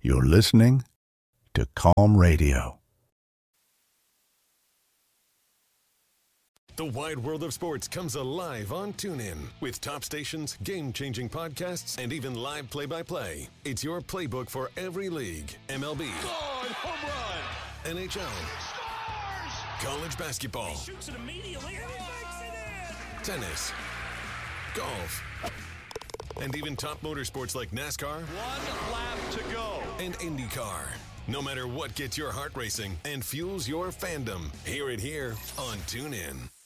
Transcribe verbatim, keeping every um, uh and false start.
You're listening to Calm Radio. The wide world of sports comes alive on TuneIn. With top stations, game-changing podcasts, and even live play-by-play. It's your playbook for every league. M L B. God, home run. N H L. Scores! College basketball. He shoots it immediately and he makes it in! Tennis. Golf. And even top motorsports like NASCAR. One lap to go. And IndyCar. No matter what gets your heart racing and fuels your fandom, hear it here on TuneIn.